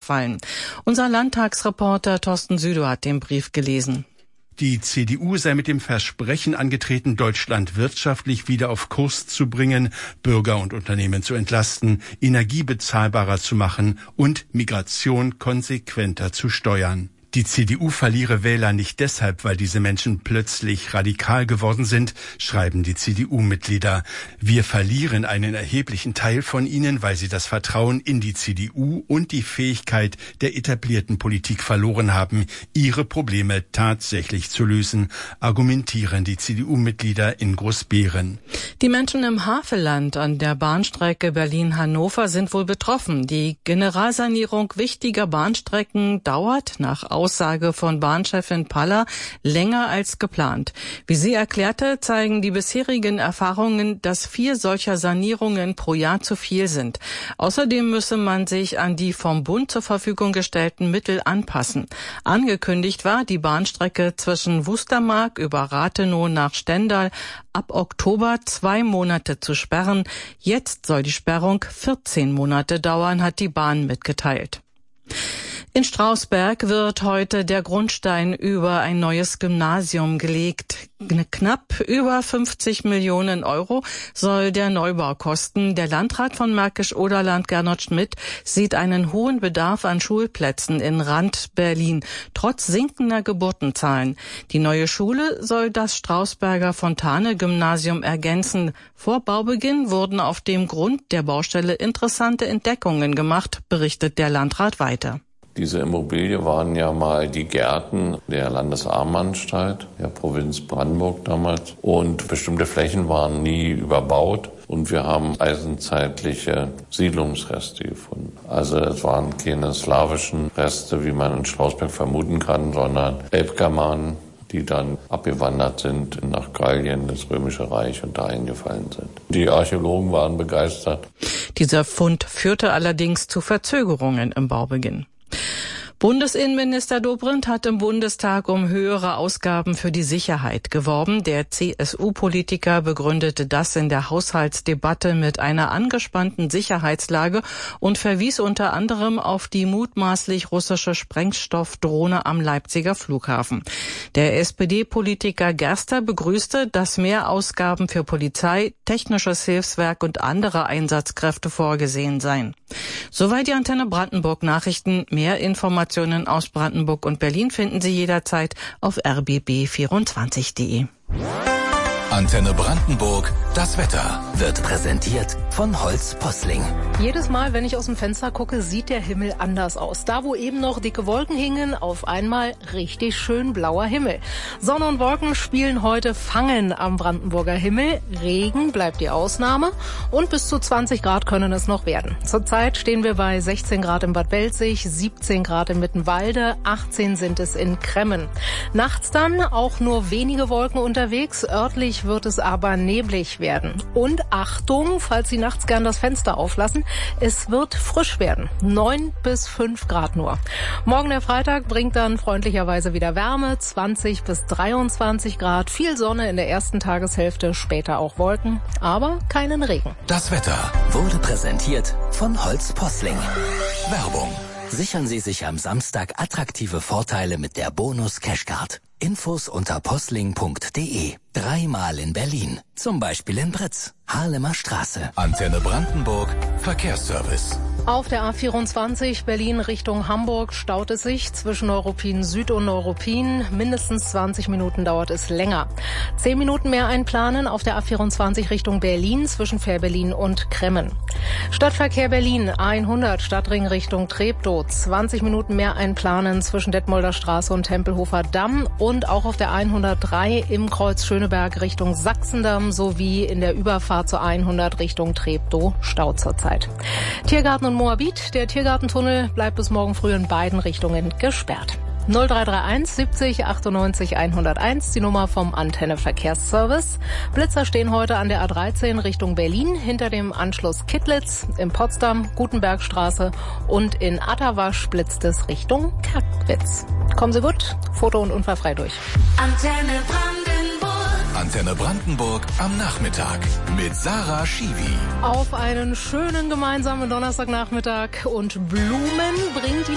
ausfallen. Unser Landtagsreporter Thorsten Südow hat den Brief gelesen. Die CDU sei mit dem Versprechen angetreten, Deutschland wirtschaftlich wieder auf Kurs zu bringen, Bürger und Unternehmen zu entlasten, Energie bezahlbarer zu machen und Migration konsequenter zu steuern. Die CDU verliere Wähler nicht deshalb, weil diese Menschen plötzlich radikal geworden sind, schreiben die CDU-Mitglieder. Wir verlieren einen erheblichen Teil von ihnen, weil sie das Vertrauen in die CDU und die Fähigkeit der etablierten Politik verloren haben, ihre Probleme tatsächlich zu lösen, argumentieren die CDU-Mitglieder in Großbeeren. Die Menschen im Havelland an der Bahnstrecke Berlin-Hannover sind wohl betroffen. Die Generalsanierung wichtiger Bahnstrecken dauert nach Aussage von Bahnchefin Paller länger als geplant. Wie sie erklärte, zeigen die bisherigen Erfahrungen, dass 4 solcher Sanierungen pro Jahr zu viel sind. Außerdem müsse man sich an die vom Bund zur Verfügung gestellten Mittel anpassen. Angekündigt war, die Bahnstrecke zwischen Wustermark über Rathenow nach Stendal ab Oktober 2 Monate zu sperren. Jetzt soll die Sperrung 14 Monate dauern, hat die Bahn mitgeteilt. In Strausberg wird heute der Grundstein über ein neues Gymnasium gelegt. Knapp über 50 Millionen Euro soll der Neubau kosten. Der Landrat von Märkisch-Oderland, Gernot Schmidt, sieht einen hohen Bedarf an Schulplätzen in Rand-Berlin, trotz sinkender Geburtenzahlen. Die neue Schule soll das Strausberger Fontane-Gymnasium ergänzen. Vor Baubeginn wurden auf dem Grund der Baustelle interessante Entdeckungen gemacht, berichtet der Landrat weiter. Diese Immobilie waren ja mal die Gärten der Landesarmenanstalt, der Provinz Brandenburg damals. Und bestimmte Flächen waren nie überbaut. Und wir haben eisenzeitliche Siedlungsreste gefunden. Also es waren keine slawischen Reste, wie man in Strausberg vermuten kann, sondern Elbgermanen, die dann abgewandert sind nach Gallien, das Römische Reich und da eingefallen sind. Die Archäologen waren begeistert. Dieser Fund führte allerdings zu Verzögerungen im Baubeginn. Bundesinnenminister Dobrindt hat im Bundestag um höhere Ausgaben für die Sicherheit geworben. Der CSU-Politiker begründete das in der Haushaltsdebatte mit einer angespannten Sicherheitslage und verwies unter anderem auf die mutmaßlich russische Sprengstoffdrohne am Leipziger Flughafen. Der SPD-Politiker Gerster begrüßte, dass mehr Ausgaben für Polizei, technisches Hilfswerk und andere Einsatzkräfte vorgesehen seien. Soweit die Antenne Brandenburg Nachrichten. Mehr Informationen aus Brandenburg und Berlin finden Sie jederzeit auf rbb24.de. Antenne Brandenburg, das Wetter wird präsentiert von Holz Posling. Jedes Mal, wenn ich aus dem Fenster gucke, sieht der Himmel anders aus. Da, wo eben noch dicke Wolken hingen, auf einmal richtig schön blauer Himmel. Sonne und Wolken spielen heute Fangen am Brandenburger Himmel. Regen bleibt die Ausnahme und bis zu 20 Grad können es noch werden. Zurzeit stehen wir bei 16 Grad in Bad Belzig, 17 Grad in Mittenwalde, 18 sind es in Kremmen. Nachts dann auch nur wenige Wolken unterwegs, örtlich wird es aber neblig werden. Und Achtung, falls Sie nachts gern das Fenster auflassen, es wird frisch werden. 9 bis 5 Grad nur. Morgen der Freitag bringt dann freundlicherweise wieder Wärme, 20 bis 23 Grad, viel Sonne in der ersten Tageshälfte, später auch Wolken, aber keinen Regen. Das Wetter wurde präsentiert von Holz Posling. Werbung. Sichern Sie sich am Samstag attraktive Vorteile mit der Bonus Cashcard. Infos unter posling.de. 3-mal in Berlin. Zum Beispiel in Britz, Harlemer Straße. Antenne Brandenburg, Verkehrsservice. Auf der A24 Berlin Richtung Hamburg staut es sich zwischen Neuruppin Süd und Neuruppin. Mindestens 20 Minuten dauert es länger. 10 Minuten mehr einplanen auf der A24 Richtung Berlin zwischen Fährberlin und Kremmen. Stadtverkehr Berlin A100 Stadtring Richtung Treptow. 20 Minuten mehr einplanen zwischen Detmolder Straße und Tempelhofer Damm und auch auf der 103 im Kreuz Schöneberg Richtung Sachsendamm sowie in der Überfahrt zur 100 Richtung Treptow Stau zurzeit. Tiergarten und Moabit. Der Tiergartentunnel bleibt bis morgen früh in beiden Richtungen gesperrt. 0331 70 98 101, die Nummer vom Antenne Verkehrsservice. Blitzer stehen heute an der A13 Richtung Berlin, hinter dem Anschluss Kittlitz, in Potsdam, Gutenbergstraße und in Atterwasch blitzt es Richtung Kerkwitz. Kommen Sie gut, foto- und unfallfrei durch. Antenne Brandenburg. Antenne Brandenburg am Nachmittag mit Sarah Schiwi. Auf einen schönen gemeinsamen Donnerstagnachmittag und Blumen bringt Ihnen